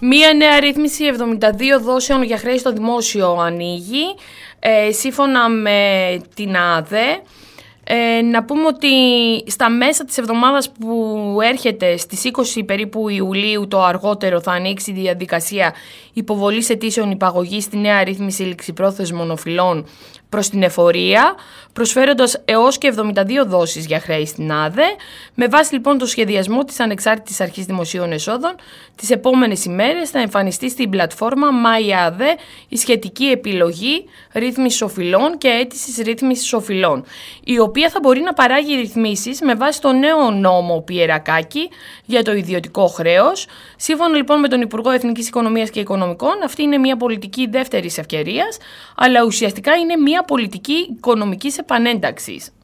Μία νέα ρύθμιση 72 δόσεων για χρέη στο δημόσιο ανοίγει, σύμφωνα με την ΑΔΕ. Να πούμε ότι στα μέσα της εβδομάδας που έρχεται, στις 20 περίπου Ιουλίου το αργότερο, θα ανοίξει η διαδικασία υποβολής αιτήσεων υπαγωγής στη νέα ρύθμιση ληξιπρόθεσμων οφειλών προς την εφορία, προσφέροντας έως και 72 δόσεις για χρέη στην ΑΔΕ. Με βάση λοιπόν το σχεδιασμό της Ανεξάρτητης Αρχής Δημοσίων Εσόδων, τις επόμενες ημέρες θα εμφανιστεί στην πλατφόρμα MyADE η σχετική επιλογή ρύθμισης οφειλών και αίτησης ρύθμισης οφειλών, η οποία θα μπορεί να παράγει ρυθμίσεις με βάση το νέο νόμο Πιερακάκη για το ιδιωτικό χρέος. Σύμφωνα λοιπόν με τον Υπουργό Εθνικής Οικονομίας και Οικονομικών, αυτή είναι μια πολιτική δεύτερης ευκαιρίας, αλλά ουσιαστικά είναι μια πολιτική οικονομικής επανένταξης.